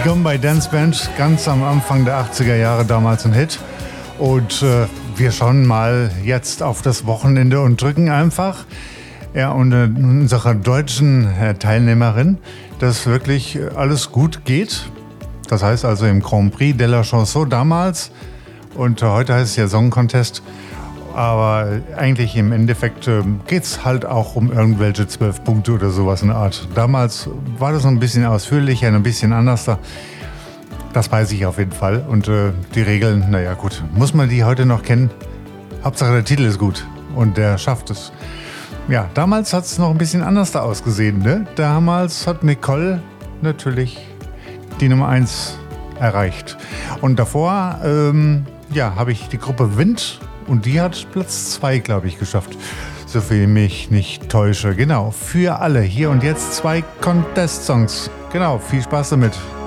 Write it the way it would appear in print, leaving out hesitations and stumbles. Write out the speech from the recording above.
Gone by Dance Band, ganz am Anfang der 80er Jahre, damals ein Hit. Und wir schauen mal jetzt auf das Wochenende und drücken einfach und unserer deutschen Teilnehmerin, dass wirklich alles gut geht. Das heißt also im Grand Prix de la Chanson damals und heute heißt es ja Song Contest. Aber eigentlich im Endeffekt geht es halt auch um irgendwelche 12 Punkte oder sowas in der Art. Damals war das noch ein bisschen ausführlicher, ein bisschen anders da. Das weiß ich auf jeden Fall. Und die Regeln, naja gut, muss man die heute noch kennen? Hauptsache der Titel ist gut und der schafft es. Ja, damals hat es noch ein bisschen anders da ausgesehen, ne? Damals hat Nicole natürlich die Nummer 1 erreicht. Und davor, habe ich die Gruppe Wind und die hat Platz 2, glaube ich, geschafft. So viel mich nicht täusche. Genau, für alle hier und jetzt 2 Contest-Songs. Genau, viel Spaß damit.